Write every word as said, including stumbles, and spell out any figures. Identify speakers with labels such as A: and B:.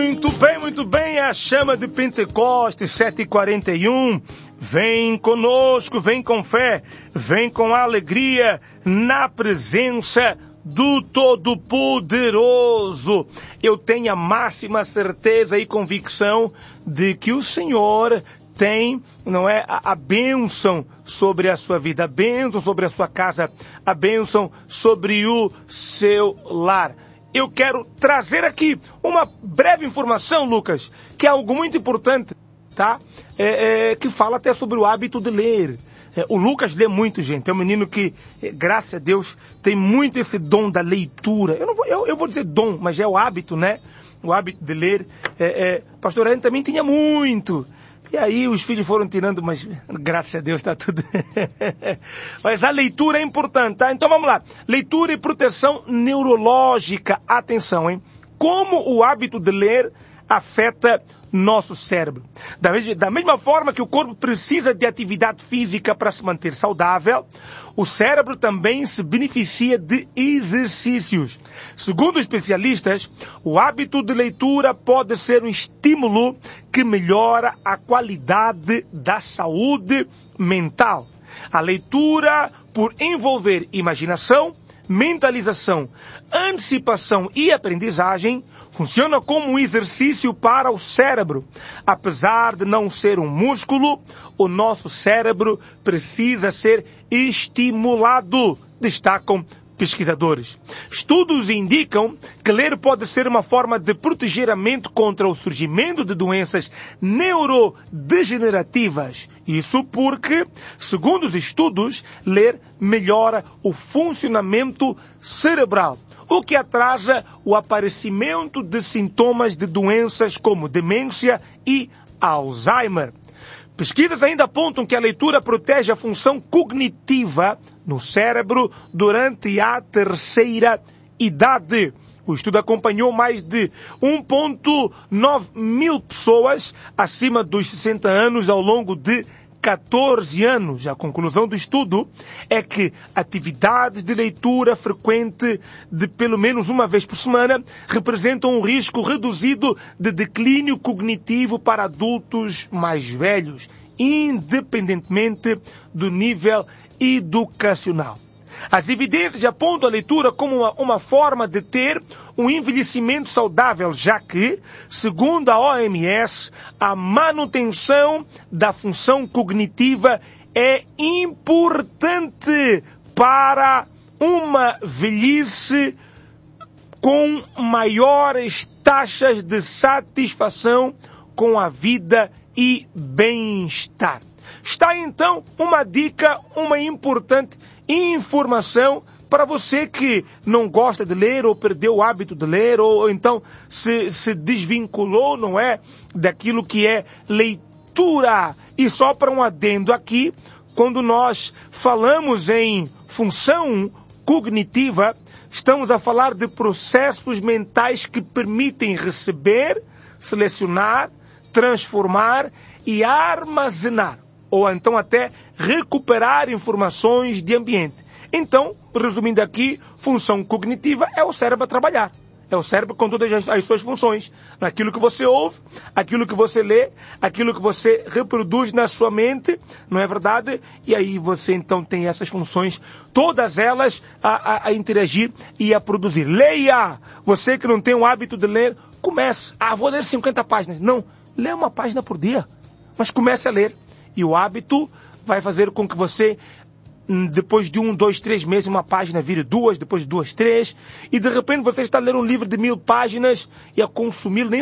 A: Muito bem, muito bem, é a chama de Pentecostes, sete e quarenta e um. Vem conosco, vem com fé, vem com alegria na presença do Todo-Poderoso. Eu tenho a máxima certeza e convicção de que o Senhor tem, não é, a, a bênção sobre a sua vida, a bênção sobre a sua casa, a bênção sobre o seu lar. Eu quero trazer aqui uma breve informação, Lucas, que é algo muito importante, tá? É, é, que fala até sobre o hábito de ler. É, o Lucas lê muito, gente. É um menino que, é, graças a Deus, tem muito esse dom da leitura. Eu não vou, eu, eu vou dizer dom, mas é o hábito, né? O hábito de ler. É, é, pastor Ana também tinha muito. E aí os filhos foram tirando, mas graças a Deus está tudo. Mas a leitura é importante, tá? Então vamos lá. Leitura e proteção neurológica. Atenção, hein? Como o hábito de ler afeta nosso cérebro. Da, da mesma forma que o corpo precisa de atividade física para se manter saudável, o cérebro também se beneficia de exercícios. Segundo especialistas, o hábito de leitura pode ser um estímulo que melhora a qualidade da saúde mental. A leitura, por envolver imaginação, mentalização, antecipação e aprendizagem, funciona como um exercício para o cérebro. Apesar de não ser um músculo, o nosso cérebro precisa ser estimulado, destacam pesquisadores. Estudos indicam que ler pode ser uma forma de proteger a mente contra o surgimento de doenças neurodegenerativas. Isso porque, segundo os estudos, ler melhora o funcionamento cerebral, o que atrasa o aparecimento de sintomas de doenças como demência e Alzheimer. Pesquisas ainda apontam que a leitura protege a função cognitiva no cérebro durante a terceira idade. O estudo acompanhou mais de um vírgula nove mil pessoas acima dos sessenta anos ao longo de catorze anos. A conclusão do estudo é que atividades de leitura frequente de pelo menos uma vez por semana representam um risco reduzido de declínio cognitivo para adultos mais velhos, independentemente do nível educacional. As evidências apontam a leitura como uma, uma forma de ter um envelhecimento saudável, já que, segundo a O M S, a manutenção da função cognitiva é importante para uma velhice com maiores taxas de satisfação com a vida e bem-estar. Está então uma dica, uma importante informação para você que não gosta de ler ou perdeu o hábito de ler ou, ou então se, se desvinculou, não é, daquilo que é leitura. E só para um adendo aqui, quando nós falamos em função cognitiva, estamos a falar de processos mentais que permitem receber, selecionar, transformar e armazenar, ou então até recuperar informações de ambiente. Então, resumindo aqui, função cognitiva é o cérebro a trabalhar. É o cérebro com todas as, as suas funções. Aquilo que você ouve, aquilo que você lê, aquilo que você reproduz na sua mente, não é verdade? E aí você então tem essas funções, todas elas a, a, a interagir e a produzir. Leia! Você que não tem o hábito de ler, comece. Ah, vou ler cinquenta páginas. Não, lê uma página por dia. Mas comece a ler. E o hábito vai fazer com que você, depois de um, dois, três meses, uma página vire duas, depois de duas, três, e de repente você está a ler um livro de mil páginas e a consumi-lo, nem